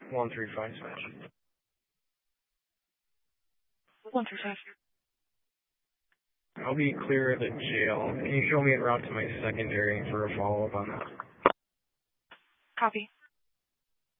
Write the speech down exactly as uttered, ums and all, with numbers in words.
one three five dispatch. one three five. I'll be clear of the jail. Can you show me en route to my secondary for a follow-up on that? Copy.